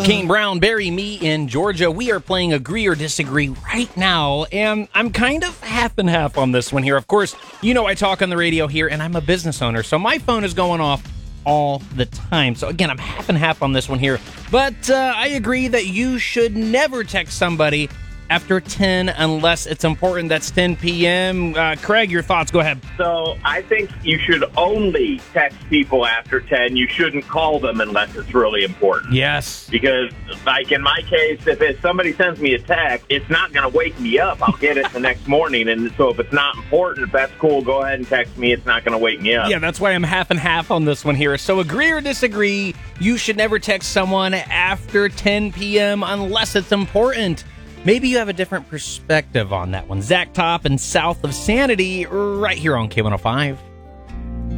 Kane Brown, Barry, me in Georgia. We are playing Agree or Disagree right now, and I'm kind of half and half on this one here. Of course, you know I talk on the radio here, and I'm a business owner, so my phone is going off all the time. So again, I'm half and half on this one here, but I agree that you should never text somebody after 10 unless it's important. That's 10 p.m. Craig, your thoughts. Go ahead. So I think you should only text people after 10. You shouldn't call them unless it's really important. Yes. Because, like in my case, if somebody sends me a text, it's not going to wake me up. I'll get it the next morning. And so if it's not important, if that's cool, go ahead and text me. It's not going to wake me up. Yeah, that's why I'm half and half on this one here. So agree or disagree, you should never text someone after 10 p.m. unless it's important. Maybe you have a different perspective on that one. Zach Top and South of Sanity right here on K105.